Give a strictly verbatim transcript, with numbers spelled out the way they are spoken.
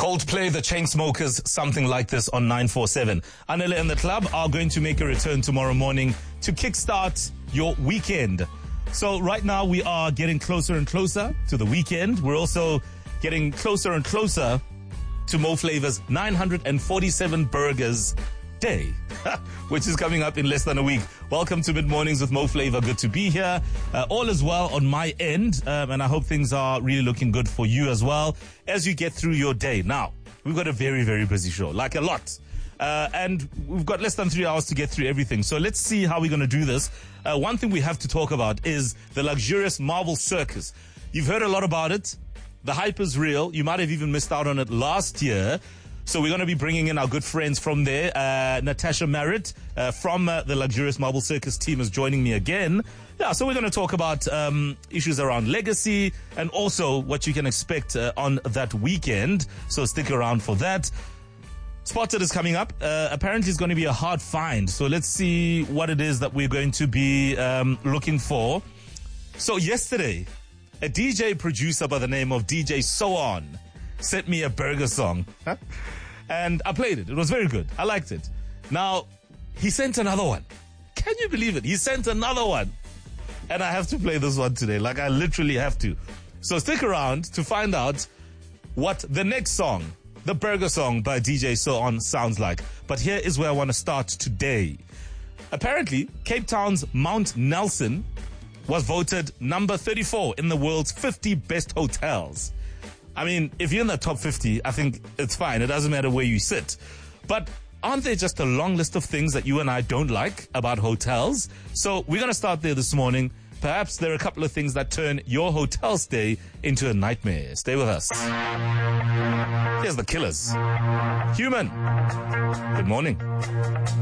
Coldplay, the Chainsmokers, something like this on nine four seven. Anele and the club are going to make a return tomorrow morning to kickstart your weekend. So right now we are getting closer and closer to the weekend. We're also getting closer and closer to Mo Flava's nine hundred forty-seven Burgers Day, which is coming up in less than a week. Welcome to Mid Mornings with Mo Flava. Good to be here. Uh, all is well on my end, um, and I hope things are really looking good for you as well as you get through your day. Now, we've got a very, very busy show, like a lot. Uh, and we've got less than three hours to get through everything. So let's see how we're going to do this. Uh, one thing we have to talk about is the luxurious Marvel Circus. You've heard a lot about it. The hype is real. You might have even missed out on it last year. So we're going to be bringing in our good friends from there. Uh, Natasha Merritt uh, from uh, the Luxurious Marble Circus team is joining me again. Yeah, so we're going to talk about um, issues around legacy and also what you can expect uh, on that weekend. So stick around for that. Spotted is coming up. Uh, apparently it's going to be a hard find. So let's see what it is that we're going to be um, looking for. So yesterday, a D J producer by the name of D J So On sent me a burger song. And I played it. It was very good. I liked it. Now, he sent another one. Can you believe it? He sent another one. And I have to play this one today. Like, I literally have to. So stick around to find out what the next song, the burger song by D J So On, sounds like. But here is where I want to start today. Apparently, Cape Town's Mount Nelson was voted number thirty-four in the world's fifty best hotels. I mean, if you're in the top fifty, I think it's fine. It doesn't matter where you sit. But aren't there just a long list of things that you and I don't like about hotels? So we're going to start there this morning. Perhaps there are a couple of things that turn your hotel stay into a nightmare. Stay with us. Here's the Killers. Human. Good morning.